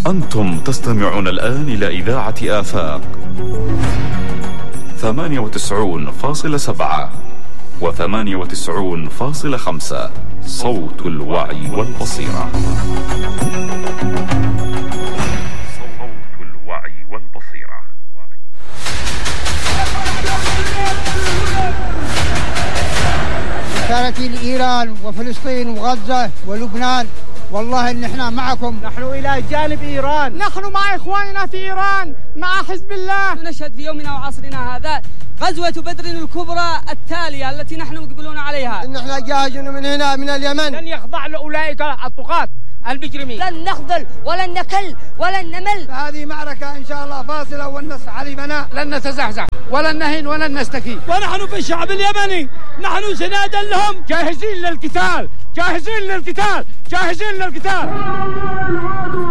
أنتم تستمعون الآن إلى إذاعة آفاق 98.7 و98.5 صوت الوعي والبصيرة. صوت الوعي والبصيرة. كانت إيران وفلسطين وغزة ولبنان، والله إن احنا معكم، نحن إلى جانب إيران، نحن مع إخواننا في إيران، مع حزب الله. نشهد في يومنا وعصرنا هذا غزوة بدر الكبرى التالية التي نحن مقبلون عليها. إن احنا جاهزون من هنا من اليمن، لن يخضع لأولئك الطغاة المجرمين، لن نخذل ولن نكل ولن نمل. هذه معركة إن شاء الله فاصلة، والنصر حليفنا، لن نتزحزح ولن نهن ولن نستكين. ونحن في الشعب اليمني نحن سنادا لهم، جاهزين للقتال، جاهزين للقتال، جاهزين للقتال.